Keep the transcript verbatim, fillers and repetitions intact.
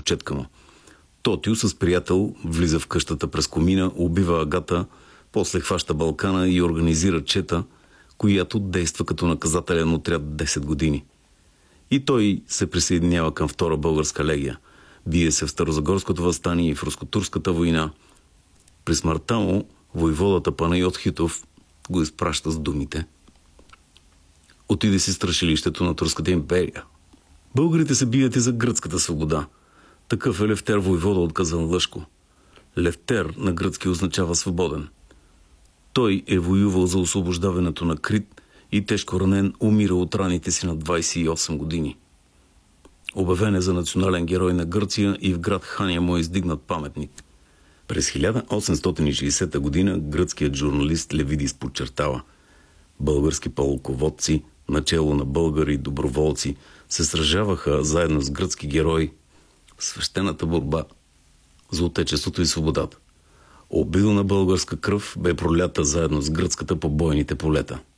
момчетка му. Тотю с приятел влиза в къщата през комина, убива Агата, после хваща Балкана и организира чета, която действа като наказателен отряд десет години. И той се присъединява към Втора българска легия. Бие се в Старозагорското въстание и в Руско-турската война. При смъртта му войводата Панайот Хитов го изпраща с думите: отиде си страшилището на Турската империя. Българите се бият и за гръцката свобода. Такъв е Левтер, войвода от Казанлъшко. Левтер на гръцки означава свободен. Той е воювал за освобождаването на Крит и тежко ранен умира от раните си на двайсет и осем години. Обявен е за национален герой на Гърция и в град Хания му е издигнат паметник. През хиляда осемстотин и шейсета година гръцкият журналист Левидис подчертава: български пълководци, начело на българи и доброволци, се сражаваха заедно с гръцки герои в свещената борба за отечеството и свободата. Обилна българска кръв бе пролята заедно с гръцката по бойните полета.